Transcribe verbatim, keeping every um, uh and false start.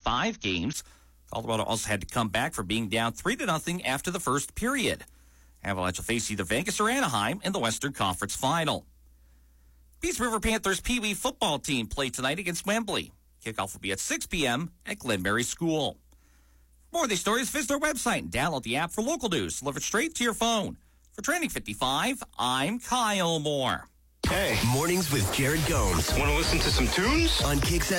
five games. Colorado also had to come back from being down three to nothing after the first period. Avalanche will face either Vegas or Anaheim in the Western Conference Final. Peace River Panthers Pee Wee football team play tonight against Wembley. Kickoff will be at six p.m. at Glenberry School. For more of these stories, visit our website and download the app for local news delivered straight to your phone. For Training fifty-five, I'm Kyle Moore. Hey. Mornings with Jared Gomes. Want to listen to some tunes? On Kicks